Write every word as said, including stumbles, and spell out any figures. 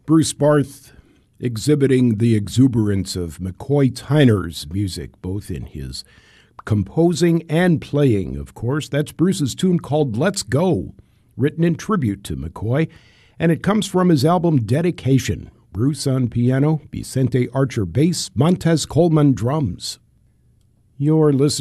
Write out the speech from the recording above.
Bruce Barth exhibiting the exuberance of McCoy Tyner's music, both in his composing and playing, of course. That's Bruce's tune called Let's Go, written in tribute to McCoy, and it comes from his album Dedication. Bruce on piano, Vicente Archer bass, Montez Coleman drums. You're listening